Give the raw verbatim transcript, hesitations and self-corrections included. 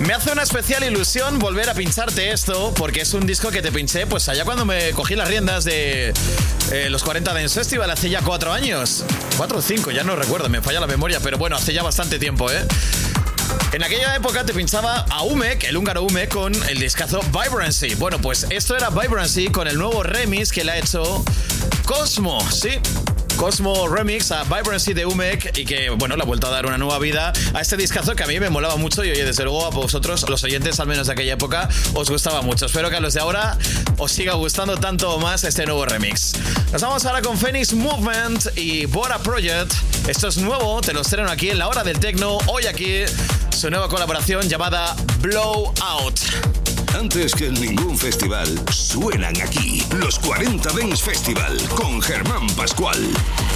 Me hace una especial ilusión volver a pincharte esto, porque es un disco que te pinché pues allá cuando me cogí las riendas de eh, los cuarenta Dance Festival hace ya cuatro años. Cuatro o cinco, ya no recuerdo, me falla la memoria, pero bueno, hace ya bastante tiempo, ¿eh? En aquella época te pinchaba a Umek, el húngaro Umek, con el discazo Vibrancy. Bueno, pues esto era Vibrancy con el nuevo remix que le ha hecho Cosmo, ¿sí? Cosmo Remix a Vibrancy de Umek y que, bueno, le ha vuelto a dar una nueva vida a este discazo que a mí me molaba mucho y, oye, desde luego a vosotros, los oyentes, al menos de aquella época, os gustaba mucho. Espero que a los de ahora os siga gustando tanto o más este nuevo remix. Nos vamos ahora con Phoenix Movement y Bora Project. Esto es nuevo, te lo estreno aquí en la hora del techno. Hoy aquí su nueva colaboración llamada Blow Out. Antes que en ningún festival, suenan aquí los cuarenta Dance Festival con Germán Pascual.